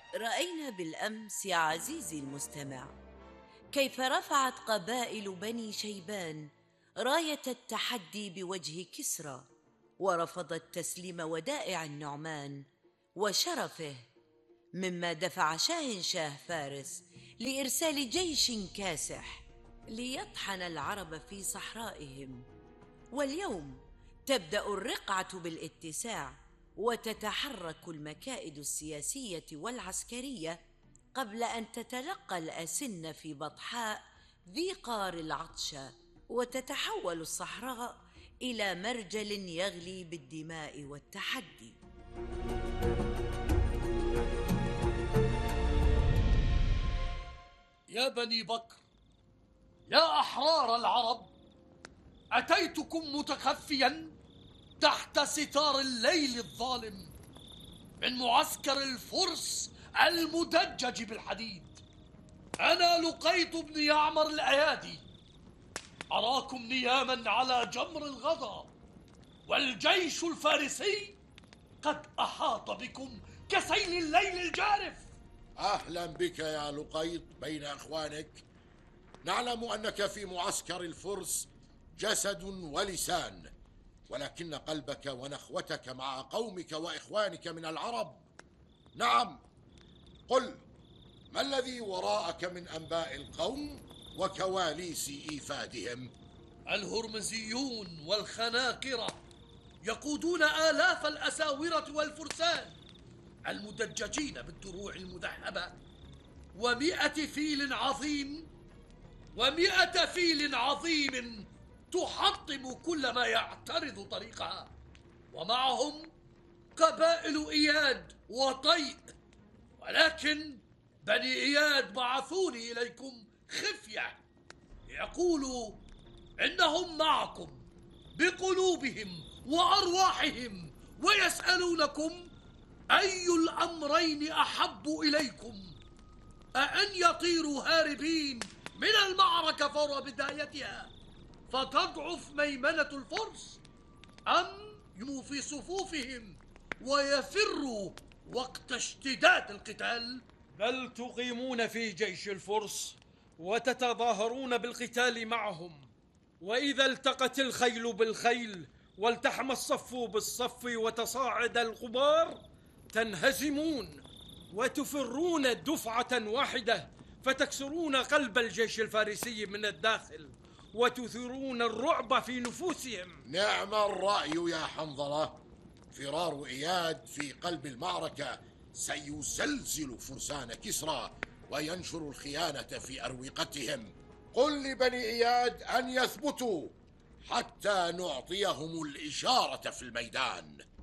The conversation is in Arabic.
رأينا بالأمس يا عزيزي المستمع كيف رفعت قبائل بني شيبان راية التحدي بوجه كسرى، ورفضت تسليم ودائع النعمان وشرفه، مما دفع شاه فارس لإرسال جيش كاسح ليطحن العرب في صحرائهم. واليوم تبدأ الرقعة بالاتساع، وتتحرك المكائد السياسية والعسكرية قبل أن تتلقى الأسنة في بطحاء ذي قار العطشة، وتتحول الصحراء إلى مرجل يغلي بالدماء والتحدي. يا بني بكر، يا أحرار العرب، أتيتكم متخفيا تحت ستار الليل الظالم من معسكر الفرس المدجج بالحديد. أنا لقيط بن يعمر الأيادي، أراكم نياما على جمر الغضا، والجيش الفارسي قد أحاط بكم كسيل الليل الجارف. أهلا بك يا لقيط بين أخوانك. نعلم أنك في معسكر الفرس جسد ولسان، ولكن قلبك ونخوتك مع قومك وإخوانك من العرب. نعم، قل، ما الذي وراءك من أنباء القوم وكواليس إيفادهم؟ الهرمزيون والخناقرة يقودون آلاف الأساورة والفرسان المدججين بالدروع المذهبة، ومئة فيل عظيم تحطم كل ما يعترض طريقها، ومعهم قبائل إياد وطيء. ولكن بني إياد بعثوني إليكم خفية، يقولوا إنهم معكم بقلوبهم وأرواحهم، ويسألونكم أي الأمرين أحب إليكم، أأن يطيروا هاربين من المعركة فور بدايتها فتضعف ميمنة الفرس، أم يموا في صفوفهم ويفروا وقت اشتداد القتال؟ بل تقيمون في جيش الفرس وتتظاهرون بالقتال معهم، وإذا التقت الخيل بالخيل والتحم الصف بالصف وتصاعد الغبار تنهزمون وتفرون دفعة واحدة، فتكسرون قلب الجيش الفارسي من الداخل وتثيرون الرعب في نفوسهم. نعم الرأي يا حنظلة. فرار إياد في قلب المعركة سيزلزل فرسان كسرى وينشر الخيانة في أروقتهم. قل لبني إياد أن يثبتوا حتى نعطيهم الإشارة في الميدان.